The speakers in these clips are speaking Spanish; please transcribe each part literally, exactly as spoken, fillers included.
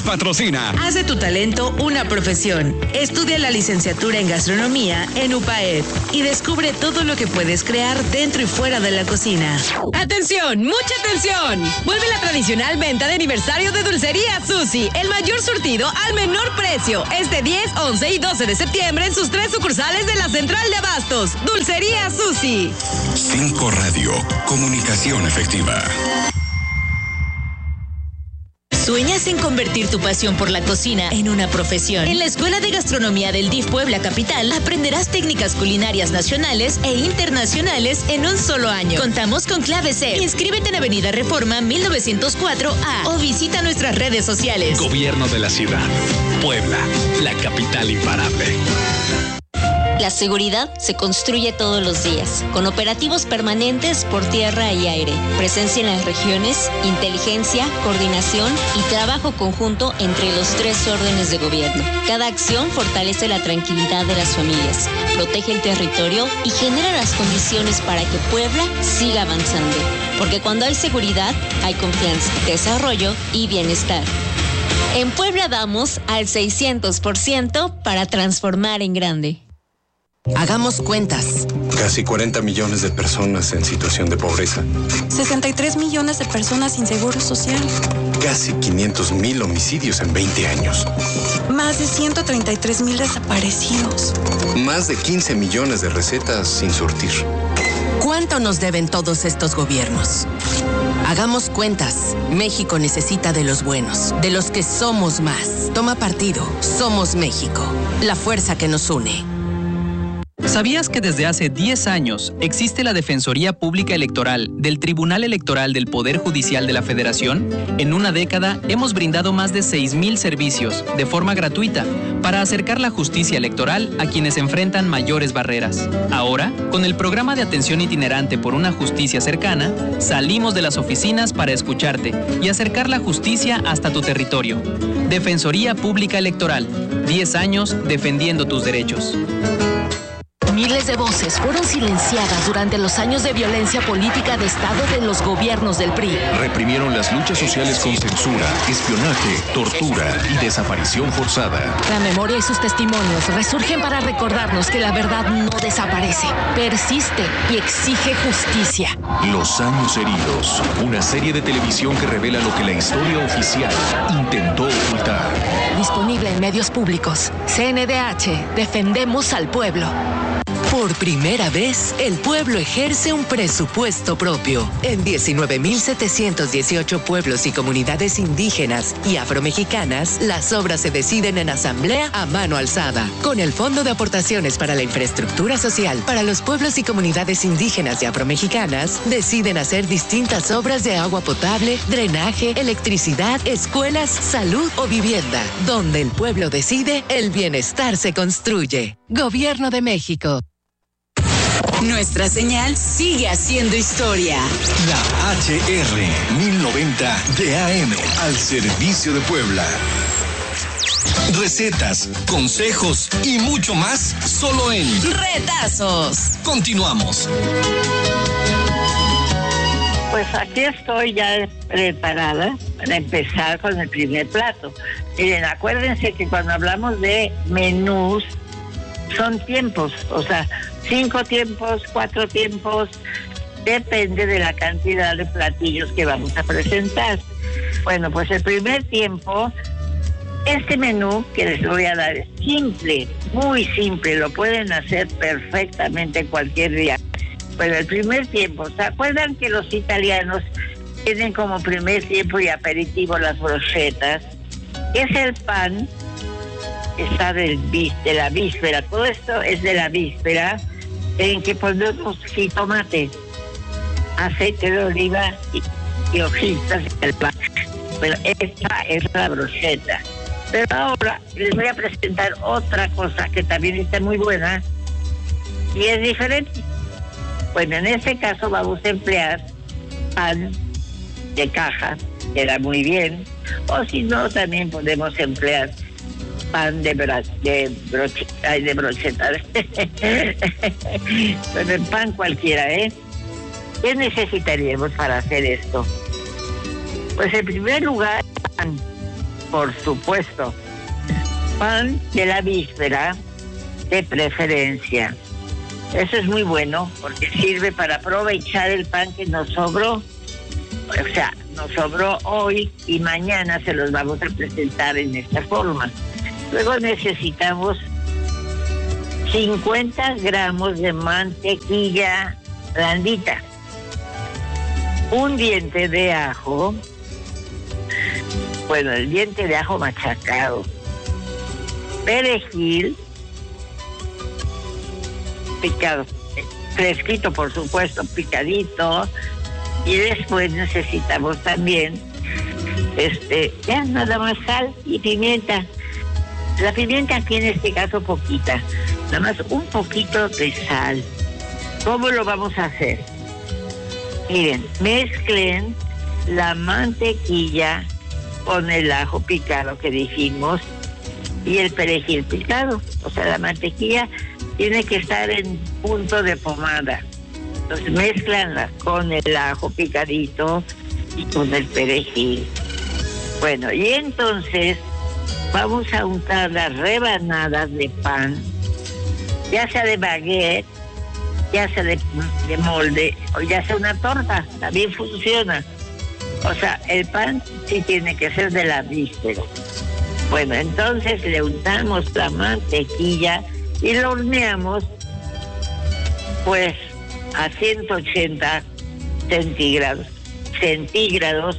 patrocina. Haz de tu talento una profesión. Estudia la licenciatura en gastronomía en U P A E D y descubre todo lo que puedes crear dentro y fuera de la cocina. ¡Atención! ¡Mucha atención! Vuelve la tradicional venta de aniversario de Dulcería Susi. El mayor surtido al menor precio. Este diez, once y doce de septiembre en sus tres sucursales de la Central de Abastos. Dulcería Susi. Cinco Radio. Comunicación efectiva. ¿Sueñas en convertir tu pasión por la cocina en una profesión? En la Escuela de Gastronomía del D I F Puebla Capital aprenderás técnicas culinarias nacionales e internacionales en un solo año. Contamos con clave C. Inscríbete en Avenida Reforma mil novecientos cuatro A o visita nuestras redes sociales. Gobierno de la Ciudad. Puebla, la capital imparable. La seguridad se construye todos los días, con operativos permanentes por tierra y aire, presencia en las regiones, inteligencia, coordinación y trabajo conjunto entre los tres órdenes de gobierno. Cada acción fortalece la tranquilidad de las familias, protege el territorio y genera las condiciones para que Puebla siga avanzando. Porque cuando hay seguridad, hay confianza, desarrollo y bienestar. En Puebla vamos al seiscientos por ciento para transformar en grande. Hagamos cuentas. Casi cuarenta millones de personas en situación de pobreza. sesenta y tres millones de personas sin seguro social. Casi quinientos mil homicidios en veinte años. Más de ciento treinta y tres mil desaparecidos. Más de quince millones de recetas sin surtir. ¿Cuánto nos deben todos estos gobiernos? Hagamos cuentas. México necesita de los buenos, de los que somos más. Toma partido. Somos México. La fuerza que nos une. ¿Sabías que desde hace diez años existe la Defensoría Pública Electoral del Tribunal Electoral del Poder Judicial de la Federación? En una década hemos brindado más de seis mil servicios de forma gratuita para acercar la justicia electoral a quienes enfrentan mayores barreras. Ahora, con el programa de atención itinerante por una justicia cercana, salimos de las oficinas para escucharte y acercar la justicia hasta tu territorio. Defensoría Pública Electoral, diez años defendiendo tus derechos. Miles de voces fueron silenciadas durante los años de violencia política de Estado de los gobiernos del P R I. Reprimieron las luchas sociales con censura, espionaje, tortura y desaparición forzada. La memoria y sus testimonios resurgen para recordarnos que la verdad no desaparece, persiste y exige justicia. Los años heridos, una serie de televisión que revela lo que la historia oficial intentó ocultar. Disponible en medios públicos. C N D H, defendemos al pueblo. Por primera vez, el pueblo ejerce un presupuesto propio. En diecinueve mil setecientos dieciocho pueblos y comunidades indígenas y afromexicanas, las obras se deciden en asamblea a mano alzada. Con el Fondo de Aportaciones para la Infraestructura Social para los pueblos y comunidades indígenas y afromexicanas, deciden hacer distintas obras de agua potable, drenaje, electricidad, escuelas, salud o vivienda. Donde el pueblo decide, el bienestar se construye. Gobierno de México. Nuestra señal sigue haciendo historia. La H R mil noventa de A M al servicio de Puebla. Recetas, consejos y mucho más solo en Retazos. Continuamos. Pues aquí estoy ya preparada para empezar con el primer plato. Miren, acuérdense que cuando hablamos de menús son tiempos, o sea, cinco tiempos, cuatro tiempos, depende de la cantidad de platillos que vamos a presentar. Bueno, pues el primer tiempo, este menú que les voy a dar es simple, muy simple, lo pueden hacer perfectamente cualquier día. Bueno, el primer tiempo, ¿se acuerdan que los italianos tienen como primer tiempo y aperitivo las brochetas? Es el pan que está del, de la víspera, todo esto es de la víspera, en que ponemos jitomate, aceite de oliva y, y hojitas de pan. Pero esta es la brocheta. Pero ahora les voy a presentar otra cosa que también está muy buena y es diferente. Bueno, en este caso vamos a emplear pan de caja, que da muy bien, o si no, también podemos emplear pan de, bra de brocheta, ay, de brocheta. Bueno, el pan cualquiera, ¿eh? ¿Qué necesitaríamos para hacer esto? Pues en primer lugar, pan. por supuesto. Pan de la víspera, de preferencia. Eso es muy bueno porque sirve para aprovechar el pan que nos sobró. O sea, nos sobró hoy y mañana se los vamos a presentar en esta forma. Luego necesitamos cincuenta gramos de mantequilla blandita, un diente de ajo, bueno, el diente de ajo machacado, perejil picado, fresquito por supuesto, picadito, y después necesitamos también este ya nada más sal y pimienta. La pimienta aquí en este caso poquita, nada más un poquito de sal. ¿Cómo lo vamos a hacer? Miren, mezclen la mantequilla con el ajo picado que dijimos y el perejil picado. O sea, la mantequilla tiene que estar en punto de pomada. Entonces mezclanla con el ajo picadito y con el perejil. Bueno, y entonces vamos a untar las rebanadas de pan, ya sea de baguette, ya sea de, de molde, o ya sea una torta, también funciona. O sea, el pan sí tiene que ser de la víspera. Bueno, entonces le untamos la mantequilla y lo horneamos, pues, a ciento ochenta centígrados, centígrados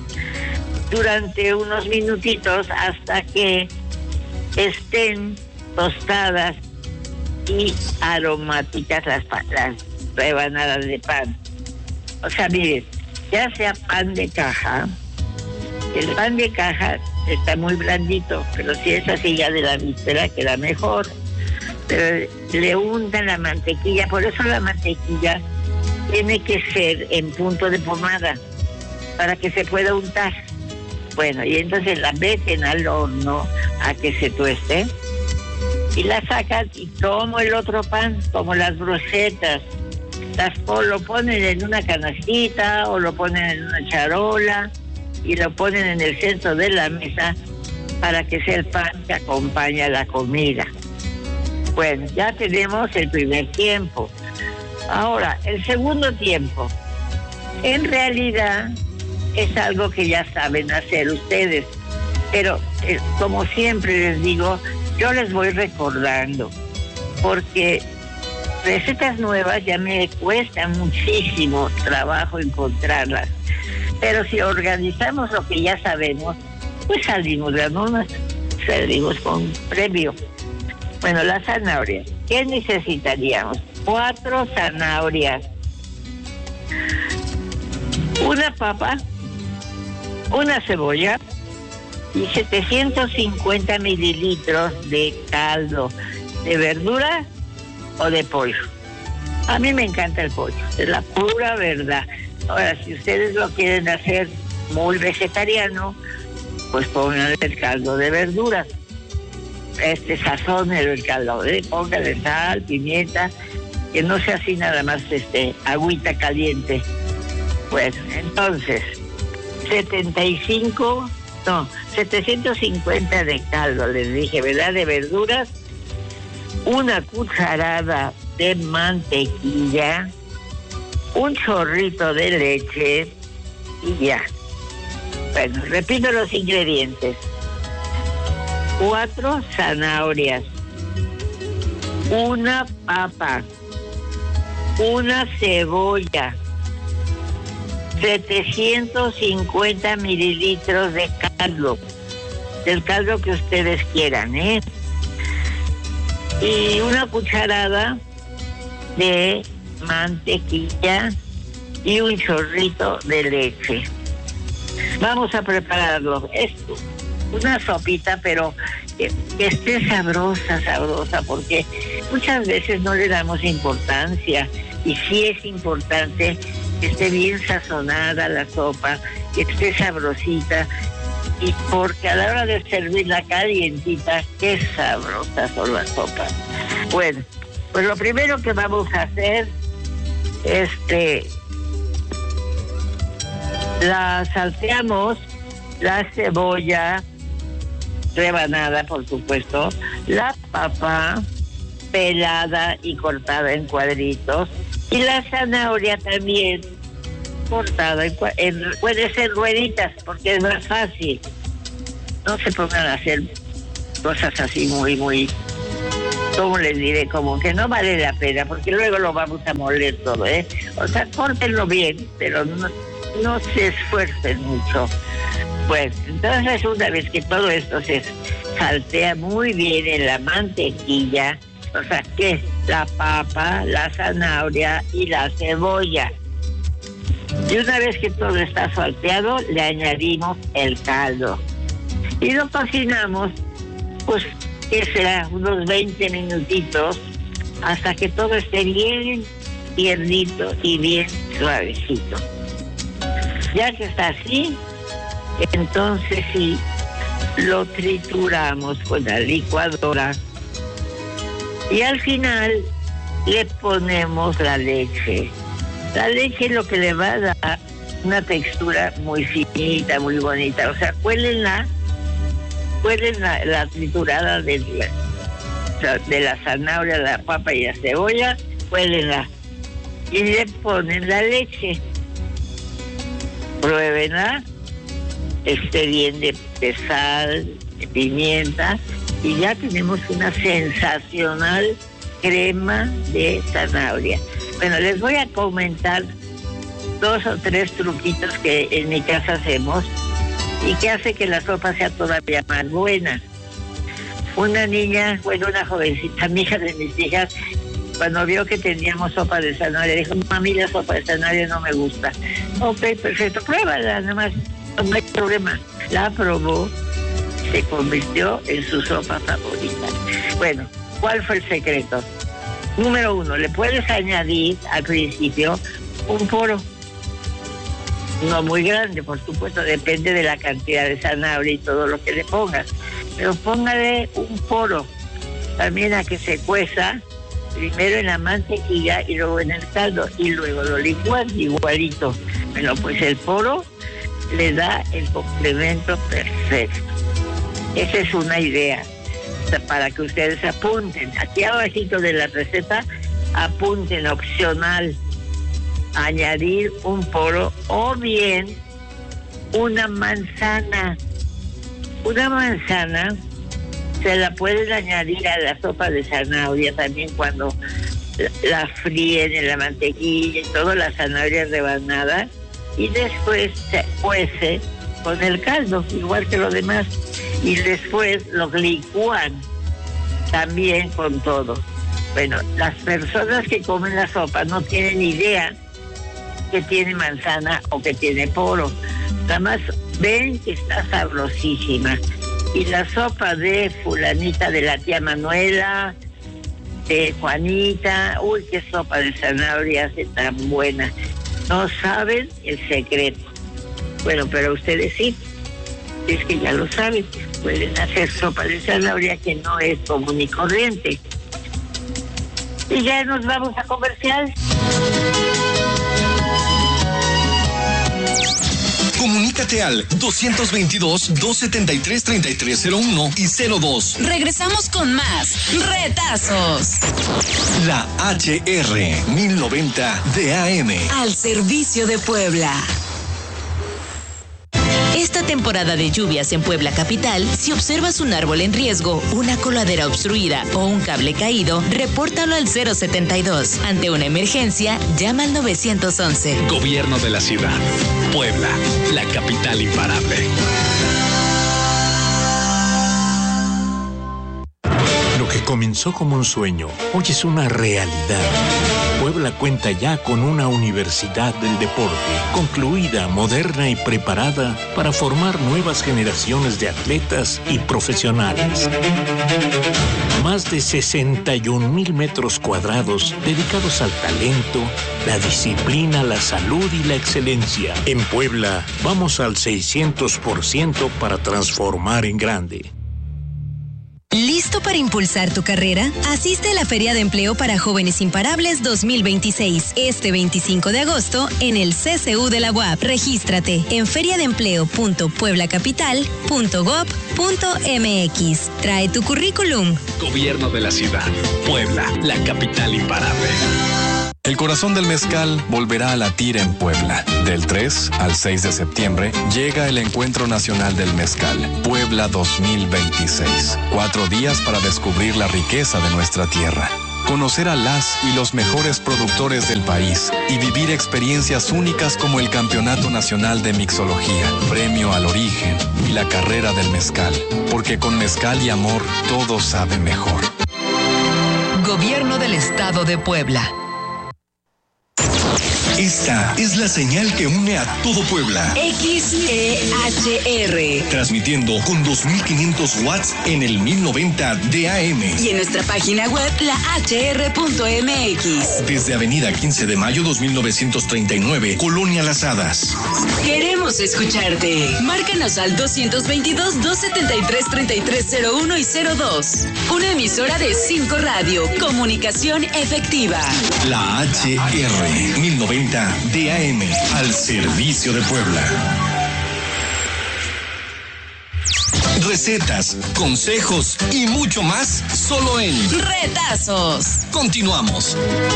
durante unos minutitos hasta que estén tostadas y aromáticas las, las rebanadas de pan. O sea, miren, ya sea pan de caja, el pan de caja está muy blandito, pero si es así ya de la víspera queda mejor. Pero le untan la mantequilla, por eso la mantequilla tiene que ser en punto de pomada para que se pueda untar. Bueno, y entonces la meten al horno a que se tueste y la sacan, y como el otro pan, como las brochetas, las o lo ponen en una canastita o lo ponen en una charola y lo ponen en el centro de la mesa para que sea el pan que acompaña la comida. Bueno, ya tenemos el primer tiempo. Ahora, el segundo tiempo, en realidad es algo que ya saben hacer ustedes, pero eh, como siempre les digo, yo les voy recordando, porque recetas nuevas ya me cuesta muchísimo trabajo encontrarlas, pero si organizamos lo que ya sabemos, pues salimos de normas, salimos con premio. Bueno, las zanahorias. ¿Qué necesitaríamos? Cuatro zanahorias, una papa, una cebolla y setecientos cincuenta mililitros de caldo de verdura o de pollo. A mí me encanta el pollo, es la pura verdad. Ahora, si ustedes lo quieren hacer muy vegetariano, pues pongan el caldo de verduras. Este sazón el caldo, ¿eh? Póngale sal, pimienta, que no sea así nada más este agüita caliente. Bueno, entonces setenta y cinco, no, setecientos cincuenta de caldo, les dije, ¿verdad? De verduras, una cucharada de mantequilla, un chorrito de leche y ya. Bueno, repito los ingredientes. Cuatro zanahorias, una papa, una cebolla, setecientos cincuenta mililitros de caldo, del caldo que ustedes quieran, ¿eh? Y una cucharada de mantequilla y un chorrito de leche. Vamos a prepararlo. Esto, una sopita, pero que, que esté sabrosa, sabrosa, porque muchas veces no le damos importancia, y sí es importante que esté bien sazonada la sopa, que esté sabrosita, y porque a la hora de servirla calientita, qué sabrosas son las sopas. Bueno, pues lo primero que vamos a hacer, este, la salteamos, la cebolla, rebanada, por supuesto, la papa pelada y cortada en cuadritos, y la zanahoria también cortada en, en puede ser rueditas porque es más fácil. No se pongan a hacer cosas así muy, muy, ¿cómo les diré? Como que no vale la pena, porque luego lo vamos a moler todo, ¿eh? O sea, córtenlo bien, pero no, no se esfuercen mucho. Pues, entonces una vez que todo esto se saltea muy bien en la mantequilla, o sea, que es la papa, la zanahoria y la cebolla. Y una vez que todo está salteado, le añadimos el caldo. Y lo cocinamos, pues, que será unos veinte minutitos, hasta que todo esté bien tiernito y bien suavecito. Ya que está así, entonces sí, lo trituramos con la licuadora. Y al final le ponemos la leche. La leche es lo que le va a dar una textura muy finita, muy bonita. O sea, cuélenla, cuelen la, la triturada de la, de la zanahoria, la papa y la cebolla, cuélenla. Y le ponen la leche. Pruébenla, esté bien de, de sal, de pimienta, y ya tenemos una sensacional crema de zanahoria. Bueno, les voy a comentar dos o tres truquitos que en mi casa hacemos y que hace que la sopa sea todavía más buena. Una niña, bueno, una jovencita, amiga de mis hijas, cuando vio que teníamos sopa de zanahoria, dijo: mami, la sopa de zanahoria no me gusta. Ok, perfecto, pruébala, nada más, no hay problema. La probó, se convirtió en su sopa favorita. Bueno, ¿cuál fue el secreto? Número uno, le puedes añadir al principio un poro. No muy grande, por supuesto, depende de la cantidad de zanahoria y todo lo que le pongas. Pero póngale un poro también a que se cueza, primero en la mantequilla y luego en el caldo, y luego lo licúas igualito. Bueno, pues el poro le da el complemento perfecto. Esa es una idea para que ustedes apunten. Aquí abajito de la receta apunten opcional: añadir un poro o bien una manzana. Una manzana se la pueden añadir a la sopa de zanahoria también cuando la fríen en la mantequilla y todo, la zanahoria rebanada, y después se cuece con el caldo, igual que lo demás, y después lo licúan también con todo. Bueno, las personas que comen la sopa no tienen idea que tiene manzana o que tiene poro, nada más ven que está sabrosísima. Y la sopa de fulanita, de la tía Manuela, de Juanita, uy, qué sopa de zanahoria hace tan buena. No saben el secreto. Bueno, pero ustedes sí, es que ya lo saben, pueden hacer sopa de zanahoria que no es común y corriente. Y ya nos vamos a comercial. Comunícate al dos veintidós, doscientos setenta y tres, treinta y tres cero uno y cero dos. Regresamos con más retazos. La H R mil noventa de A M. Al servicio de Puebla. Esta temporada de lluvias en Puebla capital, si observas un árbol en riesgo, una coladera obstruida o un cable caído, repórtalo al cero setenta y dos. Ante una emergencia, llama al nueve once. Gobierno de la ciudad. Puebla, la capital imparable. Lo que comenzó como un sueño, hoy es una realidad. Puebla cuenta ya con una universidad del deporte, concluida, moderna y preparada para formar nuevas generaciones de atletas y profesionales. Más de sesenta y un mil metros cuadrados dedicados al talento, la disciplina, la salud y la excelencia. En Puebla, vamos al seiscientos por ciento para transformar en grande. ¿Listo ¿Listo para impulsar tu carrera? Asiste a la Feria de Empleo para Jóvenes Imparables dos mil veintiséis, este veinticinco de agosto en el C C U de la U A P. Regístrate en feriadeempleo punto puebla capital punto gob punto m x. Trae tu currículum. Gobierno de la ciudad. Puebla, la capital imparable. El corazón del mezcal volverá a latir en Puebla. Del tres al seis de septiembre llega el Encuentro Nacional del Mezcal, Puebla dos mil veintiséis. Cuatro días para descubrir la riqueza de nuestra tierra, conocer a las y los mejores productores del país y vivir experiencias únicas como el Campeonato Nacional de Mixología, Premio al Origen y la Carrera del Mezcal. Porque con mezcal y amor todo sabe mejor. Gobierno del Estado de Puebla. Esta es la señal que une a todo Puebla. X E H R. Transmitiendo con dos mil quinientos watts en el mil noventa de A M. Y en nuestra página web, la h r punto m x. Desde Avenida quince de mayo dos mil novecientos treinta y nueve, Colonia Las Hadas. Queremos escucharte. Márcanos al dos veintidós, dos setenta y tres, treinta y tres cero uno y cero dos. Una emisora de cinco Radio. Comunicación efectiva. La H R mil noventa de A M, al servicio de Puebla. Recetas, consejos y mucho más solo en Retazos. Continuamos.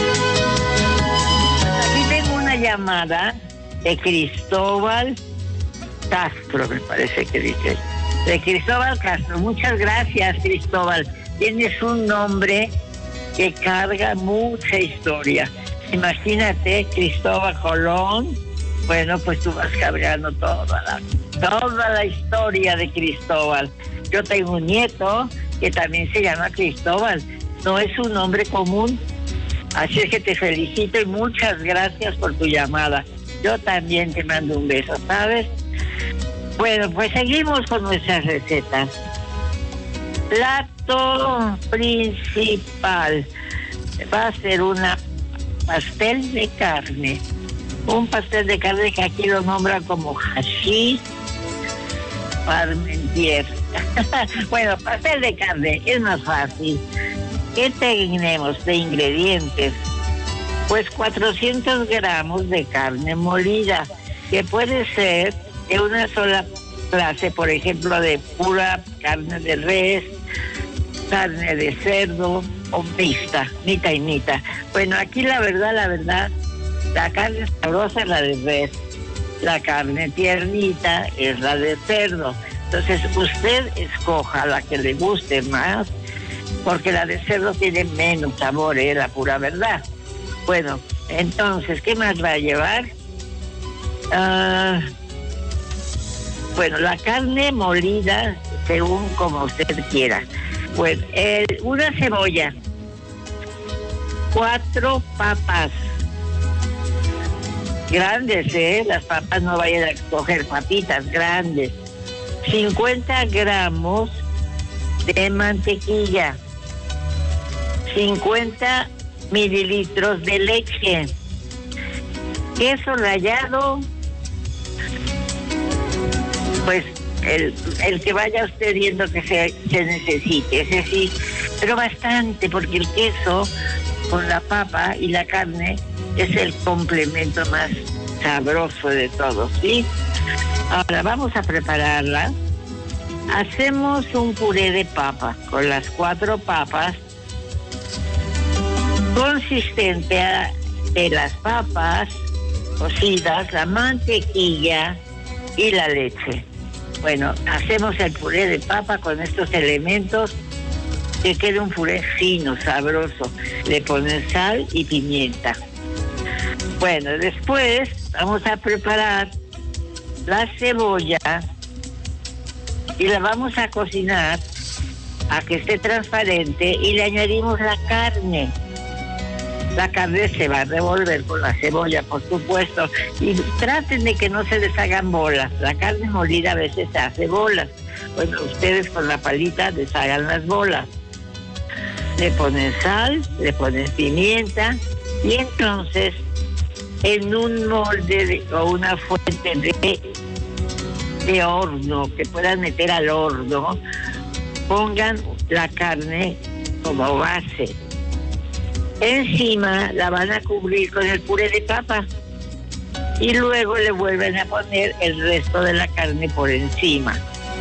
Aquí tengo una llamada de Cristóbal Castro, me parece que dice. De Cristóbal Castro. Muchas gracias, Cristóbal. Tienes un nombre que carga mucha historia. Imagínate, Cristóbal Colón. Bueno, pues tú vas cargando toda la, toda la historia de Cristóbal. Yo tengo un nieto que también se llama Cristóbal. No es un nombre común. Así es que te felicito y muchas gracias por tu llamada. Yo también te mando un beso, ¿sabes? Bueno, pues seguimos con nuestras recetas. Plato principal va a ser una pastel de carne. Un pastel de carne que aquí lo nombran como hashish parmentier. Bueno, pastel de carne es más fácil. ¿Qué tenemos de ingredientes? Pues cuatrocientos gramos de carne molida, que puede ser de una sola clase, por ejemplo, de pura carne de res, carne de cerdo o mixta, mitad y mitad. Bueno, aquí la verdad, la verdad, la carne sabrosa es la de res, la carne tiernita es la de cerdo. Entonces usted escoja la que le guste más, porque la de cerdo tiene menos sabor, es la pura verdad. Bueno, entonces, ¿qué más va a llevar? Uh, bueno, la carne molida, según como usted quiera. Pues eh, una cebolla, cuatro papas grandes, ¿eh? Las papas no vayan a coger papitas grandes. cincuenta gramos de mantequilla, cincuenta mililitros de leche, queso rallado, pues el, el que vaya usted viendo que se, se necesite, ese sí, pero bastante, porque el queso con la papa y la carne es el complemento más sabroso de todos, ¿sí? Ahora vamos a prepararla. Hacemos un puré de papa con las cuatro papas, consistente de las papas cocidas, la mantequilla y la leche. Bueno, hacemos el puré de papa con estos elementos, que quede un puré fino, sabroso. Le ponen sal y pimienta. Bueno, después vamos a preparar la cebolla y la vamos a cocinar a que esté transparente y le añadimos la carne. La carne se va a revolver con la cebolla, por supuesto, y traten de que no se les hagan bolas. La carne molida a veces se hace bolas. Bueno, ustedes con la palita deshagan las bolas. Le ponen sal, le ponen pimienta y entonces en un molde de, o una fuente de, de horno que puedan meter al horno, pongan la carne como base. Encima la van a cubrir con el puré de papa y luego le vuelven a poner el resto de la carne por encima.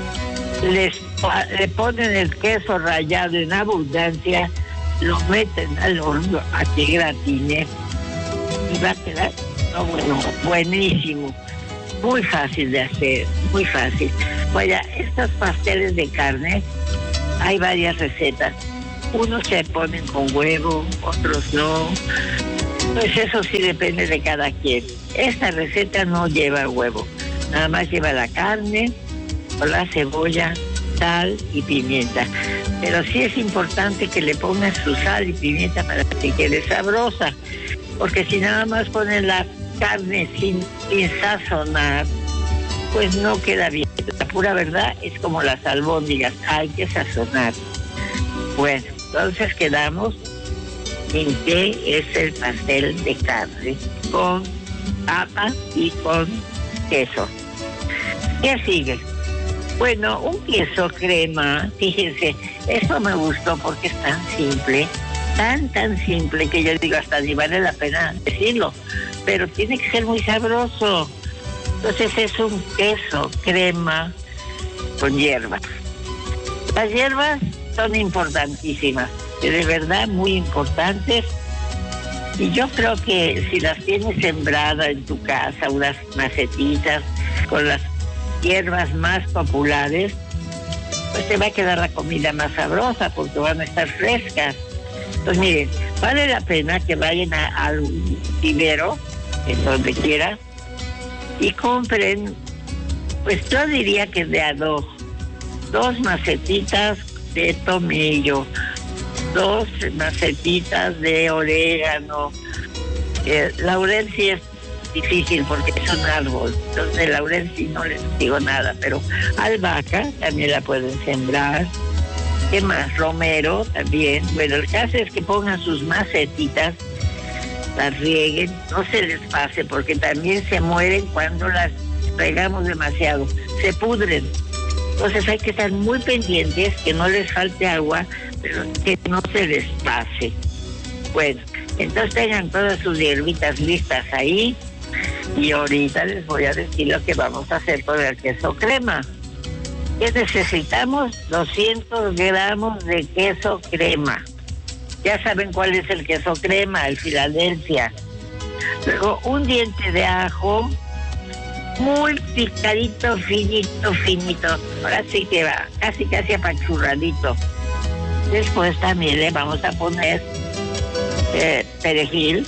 Les, le ponen el queso rallado en abundancia, lo meten al horno a que gratine y va a quedar, no, bueno, buenísimo. Muy fácil de hacer, muy fácil. Vaya, estos pasteles de carne, hay varias recetas. Unos se ponen con huevo, otros no. Pues eso sí depende de cada quien. Esta receta no lleva huevo, nada más lleva la carne, con la cebolla, sal y pimienta. Pero sí es importante que le pongas su sal y pimienta para que quede sabrosa, porque si nada más pones la carne sin, sin sazonar, pues no queda bien. La pura verdad es como las albóndigas, hay que sazonar. Bueno, entonces quedamos en que es el pastel de carne con papa y con queso. ¿Qué sigue? Bueno, un queso crema, fíjense, eso me gustó porque es tan simple, tan, tan simple que yo digo hasta ni vale la pena decirlo, pero tiene que ser muy sabroso. Entonces es un queso crema con hierbas. Las hierbas son importantísimas, de verdad muy importantes, y yo creo que si las tienes sembradas en tu casa, unas macetitas con las hierbas más populares, pues te va a quedar la comida más sabrosa porque van a estar frescas. Entonces miren, vale la pena que vayan a, al vivero, en donde quiera, y compren, pues yo diría que de a dos, dos macetitas de tomillo, dos macetitas de orégano. Eh, laurel sí es difícil porque es un árbol, entonces de laurel sí no les digo nada, pero albahaca también la pueden sembrar. ¿Qué más? Romero también. Bueno, el caso es que pongan sus macetitas, las rieguen, no se les pase porque también se mueren cuando las regamos demasiado, se pudren. Entonces hay que estar muy pendientes que no les falte agua, pero que no se les pase. Bueno, entonces tengan todas sus hierbitas listas ahí y ahorita les voy a decir lo que vamos a hacer con el queso crema. ¿Qué necesitamos? doscientos gramos de queso crema. Ya saben cuál es el queso crema, el Filadelfia. Luego un diente de ajo, muy picadito, finito, finito. Ahora sí que va, casi casi apachurradito. Después también le vamos a poner eh, perejil,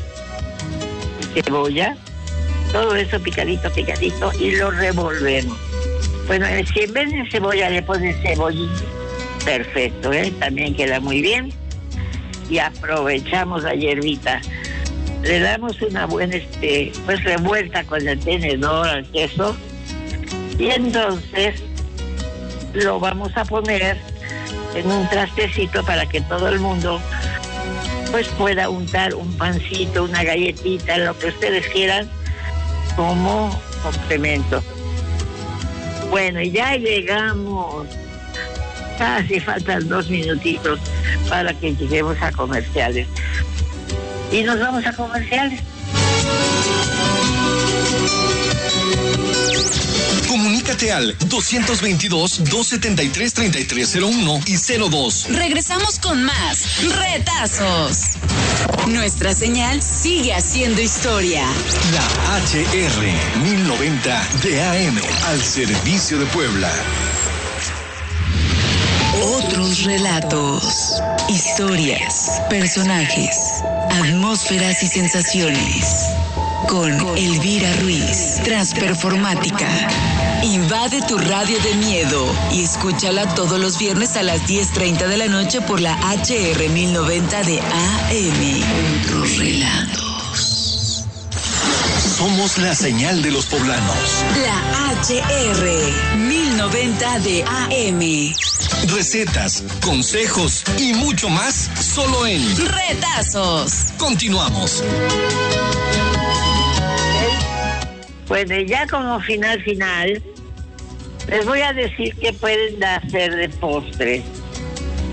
cebolla, todo eso picadito, picadito, y lo revolvemos. Bueno, si en vez de cebolla le pones cebollín, perfecto, ¿eh? También queda muy bien. Y aprovechamos la hierbita. Le damos una buena este, pues revuelta con el tenedor al queso y entonces lo vamos a poner en un trastecito para que todo el mundo pues pueda untar un pancito, una galletita, lo que ustedes quieran como complemento. Bueno, ya llegamos, casi faltan dos minutitos para que lleguemos a comerciales. Y nos vamos a comerciales. Comunícate al dos veintidós, dos setenta y tres, treinta y tres cero uno y cero dos. Regresamos con más Retazos. Nuestra señal sigue haciendo historia. La H R mil noventa de A M al servicio de Puebla. Otros relatos, historias, personajes, atmósferas y sensaciones. Con Elvira Ruiz, Transperformática. Invade tu radio de miedo y escúchala todos los viernes a las diez treinta de la noche por la H R mil noventa de A M. Otros relatos. Somos la señal de los poblanos. La H R mil noventa de A M. Recetas, consejos y mucho más solo en Retazos. Continuamos. Bueno, y ya como final final, les voy a decir qué pueden hacer de postre.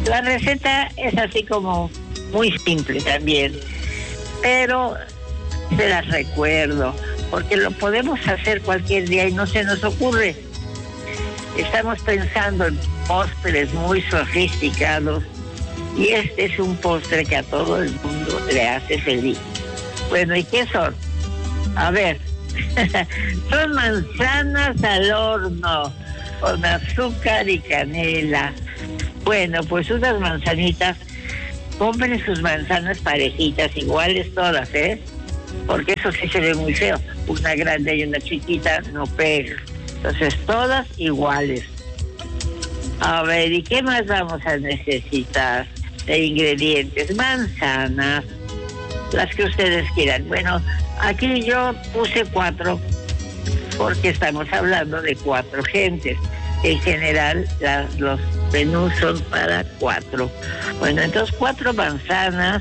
La receta es así como muy simple también, pero se las recuerdo, porque lo podemos hacer cualquier día y no se nos ocurre. Estamos pensando en postres muy sofisticados y este es un postre que a todo el mundo le hace feliz. Bueno, ¿y qué son? A ver, son manzanas al horno con azúcar y canela. Bueno, pues unas manzanitas, compren sus manzanas parejitas, iguales todas, ¿eh? Porque eso sí se ve muy feo. Una grande y una chiquita no pega. Entonces, todas iguales. A ver, ¿y qué más vamos a necesitar de ingredientes? Manzanas, las que ustedes quieran. Bueno, aquí yo puse cuatro, porque estamos hablando de cuatro gentes. En general, las, los menús son para cuatro. Bueno, entonces cuatro manzanas,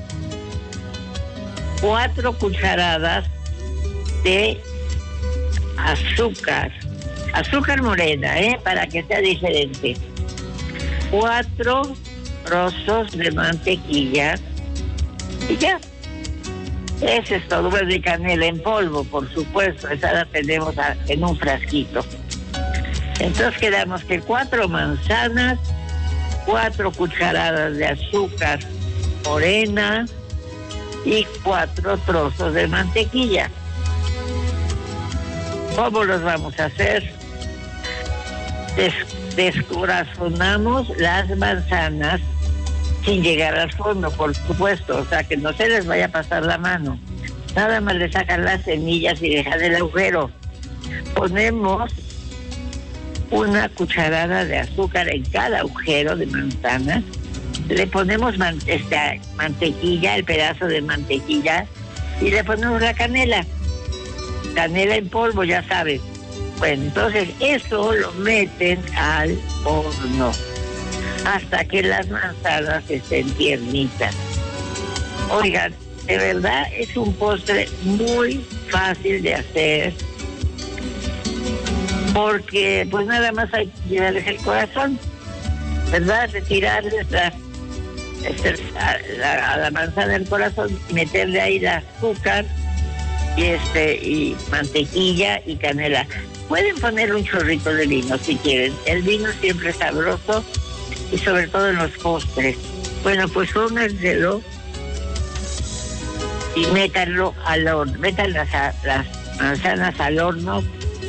cuatro cucharadas de azúcar, azúcar morena, ¿eh? Para que sea diferente. Cuatro trozos de mantequilla y ya. Ese es todo. Bueno, de canela en polvo, por supuesto. Esa la tenemos a, en un frasquito. Entonces quedamos que cuatro manzanas, cuatro cucharadas de azúcar morena y cuatro trozos de mantequilla. ¿Cómo los vamos a hacer? Des descorazonamos las manzanas sin llegar al fondo, por supuesto, o sea, que no se les vaya a pasar la mano. Nada más le sacan las semillas y dejan el agujero. Ponemos una cucharada de azúcar en cada agujero de manzana. Le ponemos man esta mantequilla, el pedazo de mantequilla, y le ponemos la canela. Canela en polvo, ya sabes. Bueno, entonces eso lo meten al horno hasta que las manzanas estén tiernitas. Oigan, de verdad es un postre muy fácil de hacer, porque pues nada más hay que llenarles el corazón, ¿verdad? Retirarles la, a, la, a la manzana del corazón, meterle ahí el azúcar y este y mantequilla y canela. Pueden poner un chorrito de vino si quieren. El vino siempre es sabroso y sobre todo en los postres. Bueno, pues pónganselo y métanlo al horno. Metan las, las manzanas al horno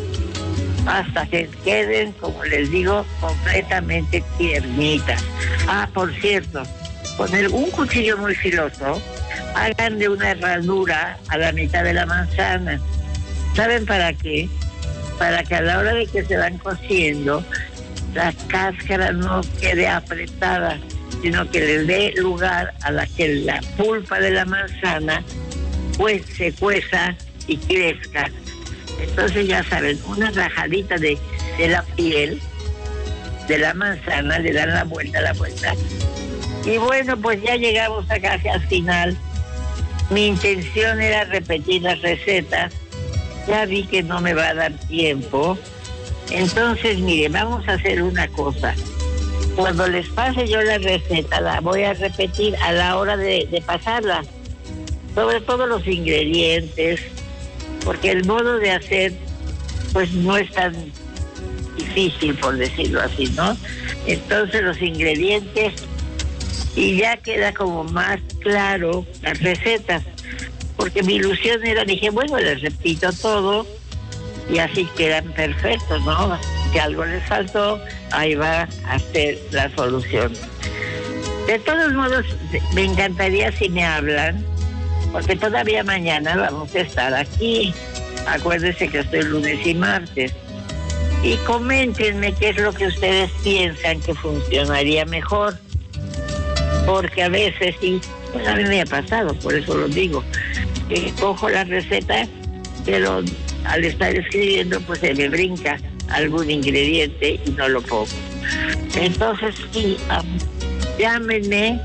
hasta que queden, como les digo, completamente tiernitas. Ah, por cierto, con el, un cuchillo muy filoso, háganle una herradura a la mitad de la manzana. ¿Saben para qué? Para que a la hora de que se van cociendo, la cáscara no quede apretada, sino que les dé lugar a la que la pulpa de la manzana pues se cueza y crezca. Entonces ya saben, una rajadita de, de la piel de la manzana, le dan la vuelta, la vuelta. Y bueno, pues ya llegamos acá casi al final. Mi intención era repetir las recetas. Ya vi que no me va a dar tiempo. Entonces, mire, vamos a hacer una cosa. Cuando les pase yo la receta, la voy a repetir a la hora de, de pasarla. Sobre todo los ingredientes, porque el modo de hacer, pues no es tan difícil, por decirlo así, ¿no? Entonces los ingredientes, y ya queda como más claro las recetas. Porque mi ilusión era, dije, bueno, les repito todo y así quedan perfectos, ¿no? Si algo les faltó, ahí va a ser la solución. De todos modos, me encantaría si me hablan, porque todavía mañana vamos a estar aquí. Acuérdense que estoy lunes y martes. Y coméntenme qué es lo que ustedes piensan que funcionaría mejor. Porque a veces sí, pues a mí me ha pasado, por eso lo digo. Que cojo la receta, pero al estar escribiendo pues se me brinca algún ingrediente y no lo pongo. Entonces sí, um, llámenme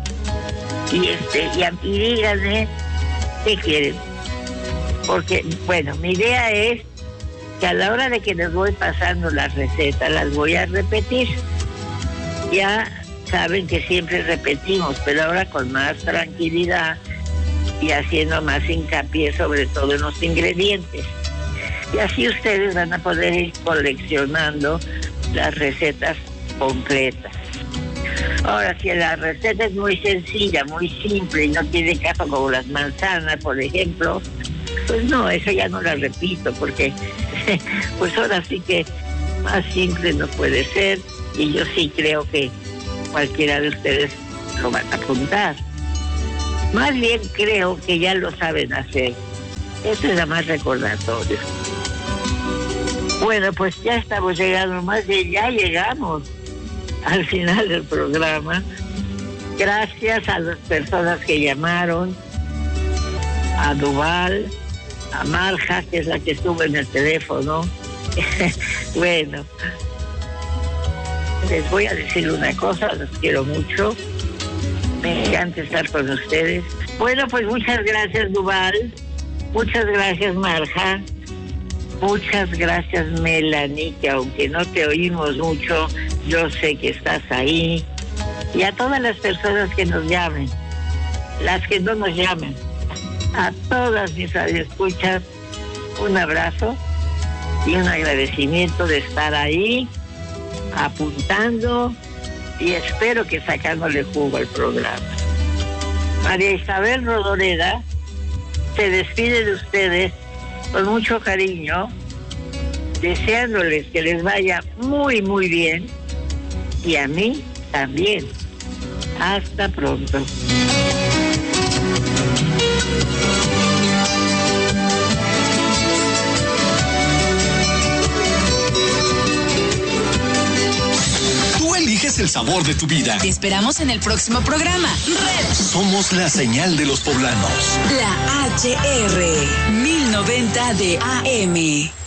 y este y, y díganme qué quieren, porque bueno, mi idea es que a la hora de que les voy pasando las recetas las voy a repetir. Ya saben que siempre repetimos, pero ahora con más tranquilidad y haciendo más hincapié sobre todo en los ingredientes. Y así ustedes van a poder ir coleccionando las recetas completas. Ahora, si la receta es muy sencilla, muy simple y no tiene caso como las manzanas, por ejemplo, pues no, eso ya no la repito, porque pues ahora sí que más simple no puede ser, y yo sí creo que cualquiera de ustedes lo van a apuntar. Más bien creo que ya lo saben hacer. Eso es la más recordatorio. Bueno, pues ya estamos llegando, más bien ya llegamos al final del programa. Gracias a las personas que llamaron, a Duval, a Marja, que es la que estuvo en el teléfono. Bueno, les voy a decir una cosa, los quiero mucho. Me encanta estar con ustedes. Bueno, pues muchas gracias, Duval. Muchas gracias, Marja. Muchas gracias, Melanie, que aunque no te oímos mucho, yo sé que estás ahí. Y a todas las personas que nos llamen, las que no nos llamen, a todas mis radioescuchas, un abrazo y un agradecimiento de estar ahí, apuntando, y espero que sacándole jugo al programa. María Isabel Rodoreda se despide de ustedes con mucho cariño, deseándoles que les vaya muy, muy bien, y a mí también. Hasta pronto. Eliges el sabor de tu vida. Te esperamos en el próximo programa. Red. Somos la señal de los poblanos. La H R mil noventa de A M.